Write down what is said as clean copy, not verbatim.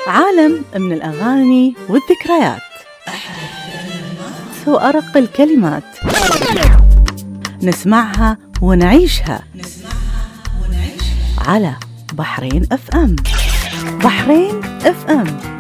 عالم من الأغاني والذكريات وأرق الكلمات نسمعها ونعيشها على بحرين FM. بحرين FM